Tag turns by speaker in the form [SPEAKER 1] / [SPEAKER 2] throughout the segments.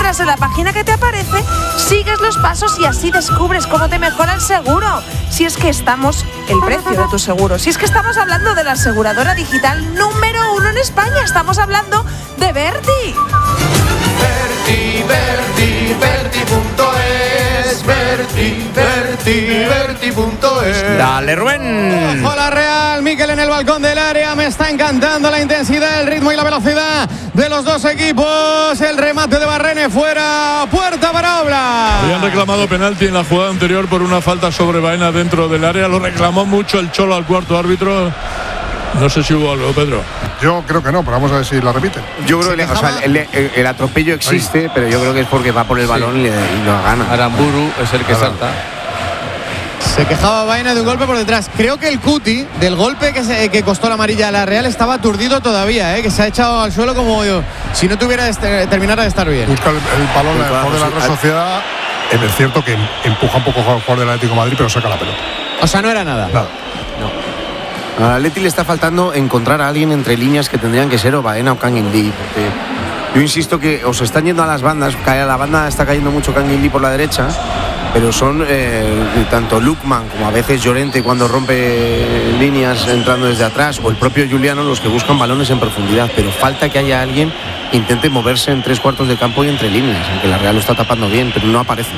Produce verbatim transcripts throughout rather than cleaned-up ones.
[SPEAKER 1] entras en la página que te aparece, sigues los pasos y así descubres cómo te mejora el seguro. Si es que estamos, el precio de tu seguro, si es que estamos hablando de la aseguradora digital número uno en España, estamos hablando de Verti.
[SPEAKER 2] Verti, Verti, Verti punto es, Verti, Verti, Verti punto es.
[SPEAKER 3] Dale, Rubén.
[SPEAKER 4] Ojo la Real, Miquel en el balcón del área. Me está encantando la intensidad, el ritmo y la velocidad de los dos equipos. El remate de Barrene fuera, puerta para Oblak.
[SPEAKER 5] Habían reclamado penalti en la jugada anterior por una falta sobre Baena dentro del área. Lo reclamó mucho el Cholo al cuarto árbitro. No sé si hubo algo, Pedro.
[SPEAKER 6] Yo creo que no, pero vamos a ver si la repiten.
[SPEAKER 3] Yo creo que o sea, el, el, el atropello existe, Ahí. pero yo creo que es porque va por el balón sí. y, y lo gana.
[SPEAKER 7] Aramburu es el que Ahora. salta.
[SPEAKER 4] Se quejaba Baena de un golpe por detrás. Creo que el Cuti, del golpe que, se, que costó la amarilla a la Real, estaba aturdido todavía, ¿eh? Que se ha echado al suelo como yo, si no tuviera este, terminara de estar bien.
[SPEAKER 6] Busca el, el balón a favor de la Real Sociedad. Es cierto que empuja un poco al jugador del Atlético de Madrid, pero saca la pelota.
[SPEAKER 4] O sea, no era nada.
[SPEAKER 6] Nada.
[SPEAKER 3] No. Al Atleti le está faltando encontrar a alguien entre líneas que tendrían que ser o Baena o Kang In Lee, porque yo insisto que os están yendo a las bandas, cae a la banda, está cayendo mucho Kang In Lee por la derecha, pero son eh, tanto Lukman como a veces Llorente cuando rompe líneas entrando desde atrás, o el propio Juliano los que buscan balones en profundidad, pero falta que haya alguien que intente moverse en tres cuartos de campo y entre líneas, aunque la Real lo está tapando bien, pero no aparece.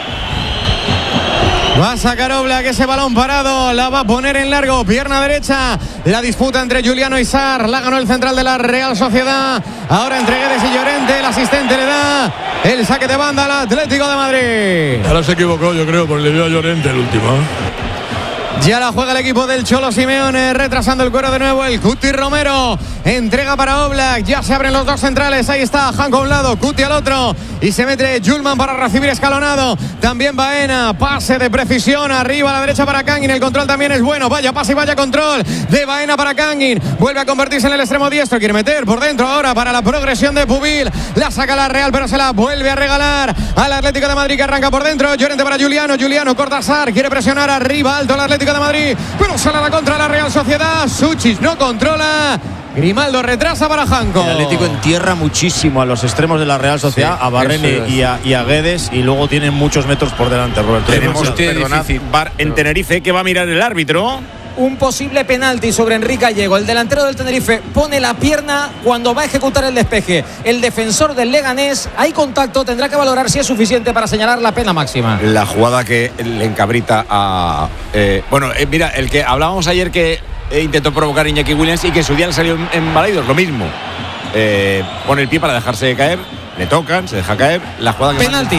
[SPEAKER 4] Va a sacar Oblak ese balón parado, la va a poner en largo, pierna derecha, la disputa entre Juliano y Sarr, la ganó el central de la Real Sociedad, ahora entre Guedes y Llorente, el asistente le da el saque de banda al Atlético de Madrid.
[SPEAKER 5] Ahora se equivocó, yo creo, porque le dio a Llorente el último.
[SPEAKER 4] Ya la juega el equipo del Cholo Simeone, retrasando el cuero de nuevo el Cuti Romero, entrega para Oblak, ya se abren los dos centrales, ahí está Janko a un lado, Cuti al otro, y se mete Julman para recibir escalonado, también Baena, pase de precisión, arriba a la derecha para Kangin, el control también es bueno, vaya pase y vaya control de Baena para Kangin, vuelve a convertirse en el extremo diestro, quiere meter por dentro ahora para la progresión de Pubil, la saca la Real pero se la vuelve a regalar al Atlético de Madrid que arranca por dentro, Llorente para Juliano, Juliano corta a Sarr, quiere presionar arriba, alto al Atlético de Madrid, pero sale a la contra la Real Sociedad, Suchis no controla, Grimaldo retrasa para Janko.
[SPEAKER 7] El Atlético entierra muchísimo a los extremos de la Real Sociedad, sí, a Barrene y a, y a Guedes, y luego tienen muchos metros por delante, Roberto.
[SPEAKER 3] Tenemos bar en Tenerife que va a mirar el árbitro.
[SPEAKER 8] Un posible penalti sobre Enrique Gallego. El delantero del Tenerife pone la pierna cuando va a ejecutar el despeje. El defensor del Leganés, hay contacto, tendrá que valorar si es suficiente para señalar la pena máxima.
[SPEAKER 3] La jugada que le encabrita a... Eh, bueno, eh, mira, el que hablábamos ayer que eh, intentó provocar a Iñaki Williams y que en su día le salió en, en Balaidos, lo mismo. Eh, pone el pie para dejarse caer, le tocan, se deja caer. La jugada que
[SPEAKER 8] penalti.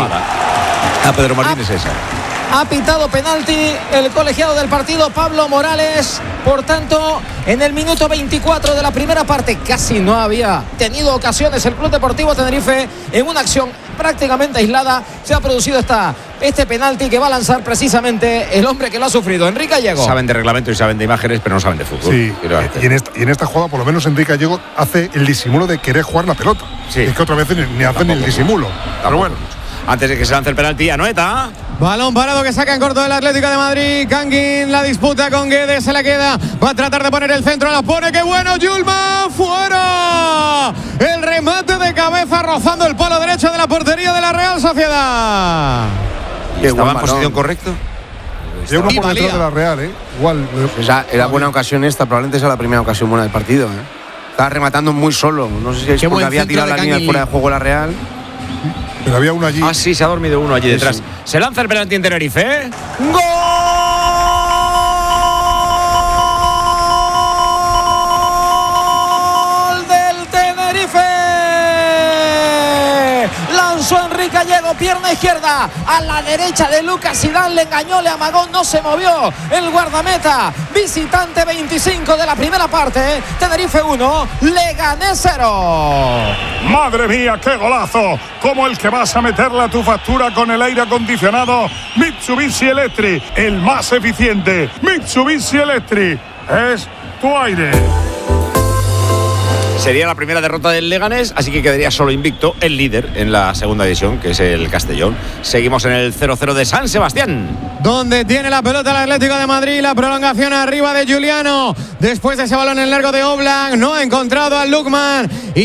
[SPEAKER 3] A Pedro Martín es esa.
[SPEAKER 8] Ha pitado penalti el colegiado del partido, Pablo Morales. Por tanto, en el minuto veinticuatro de la primera parte, casi no había tenido ocasiones el Club Deportivo Tenerife. En una acción prácticamente aislada se ha producido esta, este penalti que va a lanzar precisamente el hombre que lo ha sufrido, Enrique Gallego.
[SPEAKER 3] Saben de reglamento y saben de imágenes, pero no saben de fútbol.
[SPEAKER 6] Sí, y en, esta, y en esta jugada por lo menos Enrique Gallego hace el disimulo de querer jugar la pelota. Sí. Es que otras veces ni, ni hacen el disimulo. Tampoco. Pero bueno.
[SPEAKER 3] Antes de que se lance el penalti, Anoeta.
[SPEAKER 4] Balón parado que saca en corto del Atlético de Madrid. Kangin la disputa con Guedes, se la queda. Va a tratar de poner el centro, la pone. ¡Qué bueno! Julman fuera. El remate de cabeza rozando el palo derecho de la portería de la Real Sociedad.
[SPEAKER 3] ¿Y estaba en posición correcta?
[SPEAKER 6] Era una por detrás de la Real, ¿eh? Igual.
[SPEAKER 3] Esa era buena ocasión esta, probablemente sea la primera ocasión buena del partido, ¿eh? Estaba rematando muy solo. No sé si es porque había tirado la línea fuera de juego la Real.
[SPEAKER 6] Pero había uno allí.
[SPEAKER 3] Ah, sí, se ha dormido uno allí sí, detrás. Sí. Se lanza el penalti en Tenerife. ¿eh? ¡Gol
[SPEAKER 8] del Tenerife! Lanzó Enrique Gallego, pierna izquierda a la derecha de Lucas Zidane, le engañó, le amagó, no se movió el guardameta. Visitante veinticinco de la primera parte, Tenerife uno, Leganés cero.
[SPEAKER 9] Madre mía, qué golazo, como el que vas a meterle a tu factura con el aire acondicionado Mitsubishi Electric, el más eficiente. Mitsubishi Electric es tu aire.
[SPEAKER 3] Sería la primera derrota del Leganés, así que quedaría solo invicto el líder en la segunda división, que es el Castellón. Seguimos en el cero cero de San Sebastián,
[SPEAKER 4] donde tiene la pelota el Atlético de Madrid. La prolongación arriba de Juliano, después de ese balón en largo de Oblak, no ha encontrado a Lukman.